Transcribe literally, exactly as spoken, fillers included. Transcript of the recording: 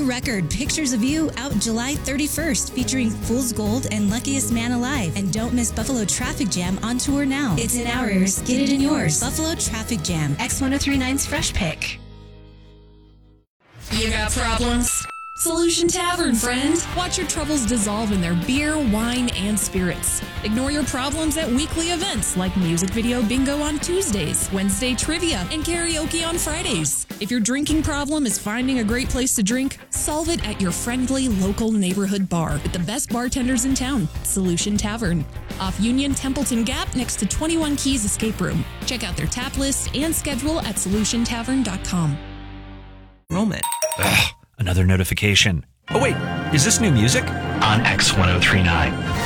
new record, Pictures of You, out July thirty-first, featuring Fool's Gold and Luckiest Man Alive. And don't miss Buffalo Traffic Jam on tour now. It's in our ears, get it in yours. Buffalo Traffic Jam, X ten thirty-nine's Fresh Pick. You got problems? Solution Tavern, friend. Watch your troubles dissolve in their beer, wine, and spirits. Ignore your problems at weekly events like music video bingo on Tuesdays, Wednesday trivia, and karaoke on Fridays. If your drinking problem is finding a great place to drink, solve it at your friendly local neighborhood bar with the best bartenders in town, Solution Tavern. Off Union Templeton Gap next to twenty-one Keys Escape Room. Check out their tap list and schedule at solution tavern dot com. Moment. Ugh, another notification. Oh wait, is this new music? On X ten thirty-nine.